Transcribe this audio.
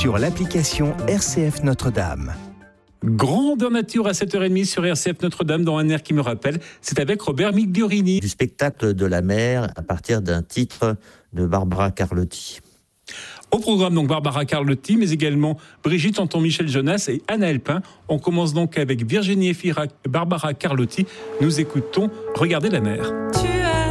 sur l'application RCF Notre-Dame. Grandeur nature à 7h30 sur RCF Notre-Dame dans un air qui me rappelle. C'est avec Robert Migliorini. Du spectacle de la mer à partir d'un titre de Barbara Carlotti. Au programme, donc, Barbara Carlotti, mais également Brigitte Anton, Michel Jonas et Anna Elpin. On commence donc avec Virginie Efira, Barbara Carlotti. Nous écoutons Regardez la mer.